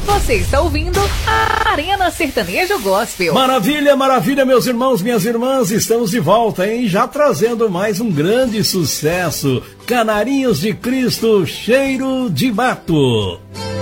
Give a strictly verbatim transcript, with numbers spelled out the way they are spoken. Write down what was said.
Você está ouvindo a Arena Sertanejo Gospel. Maravilha, maravilha, meus irmãos, minhas irmãs, estamos de volta, hein? Já trazendo mais um grande sucesso. Canarinhos de Cristo, Cheiro de Mato.